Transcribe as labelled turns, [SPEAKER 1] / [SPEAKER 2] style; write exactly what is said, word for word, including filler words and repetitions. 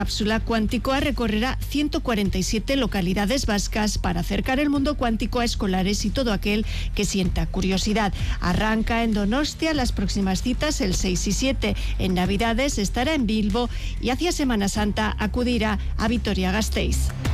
[SPEAKER 1] cápsula Cuánticoa recorrerá ciento cuarenta y siete localidades vascas para acercar el mundo cuántico a escolares y todo aquel que sienta curiosidad. Arranca en Donostia, las próximas citas el seis y siete. En Navidades estará en Bilbo y hacia Semana Santa acudirá a Vitoria-Gasteiz.